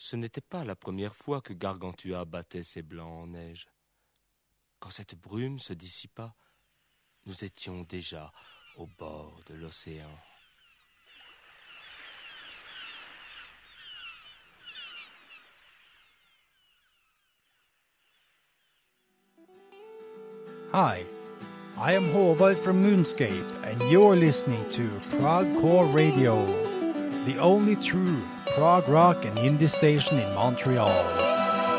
Ce n'était pas la première fois que Gargantua battait ses blancs en neige. Quand cette brume se dissipa, nous étions déjà au bord de l'océan. Hi, I am Håvard from Moonscape, and you're listening to Prog Core Radio, the only true prog rock and indie station in Montreal.